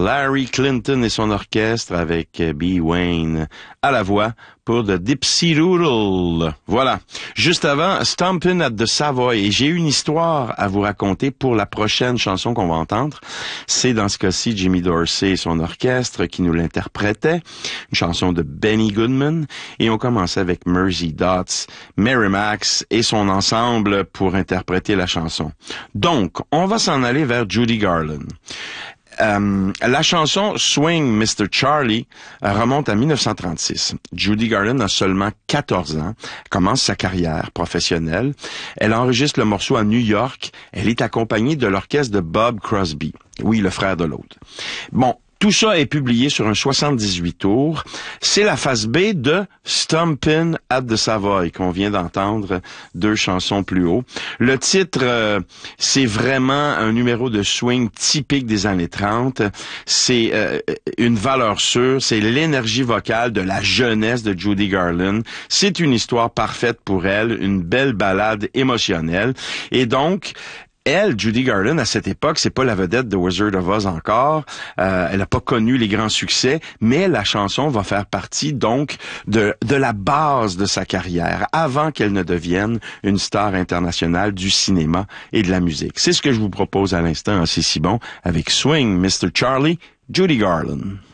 Larry Clinton et son orchestre avec B. Wayne à la voix pour The Dipsy-Doodle. Voilà. Juste avant, Stompin' at the Savoy. Et j'ai une histoire à vous raconter pour la prochaine chanson qu'on va entendre. C'est dans ce cas-ci Jimmy Dorsey et son orchestre qui nous l'interprétaient. Une chanson de Benny Goodman. Et on commence avec Mersey Dotts, Mary Max et son ensemble pour interpréter la chanson. Donc, on va s'en aller vers Judy Garland. La chanson Swing Mr. Charlie remonte à 1936. Judy Garland a seulement 14 ans, commence sa carrière professionnelle. Elle enregistre le morceau à New York. Elle est accompagnée de l'orchestre de Bob Crosby. Oui, le frère de l'autre. Bon, tout ça est publié sur un 78 tours. C'est la face B de Stompin' at the Savoy qu'on vient d'entendre 2 chansons plus haut. Le titre, c'est vraiment un numéro de swing typique des années 30. C'est une valeur sûre, c'est l'énergie vocale de la jeunesse de Judy Garland. C'est une histoire parfaite pour elle, une belle ballade émotionnelle. Et donc, elle, Judy Garland, à cette époque, c'est pas la vedette de Wizard of Oz encore. Elle n'a pas connu les grands succès, mais la chanson va faire partie donc de la base de sa carrière, avant qu'elle ne devienne une star internationale du cinéma et de la musique. C'est ce que je vous propose à l'instant, C'est si bon, avec Swing Mr. Charlie, Judy Garland.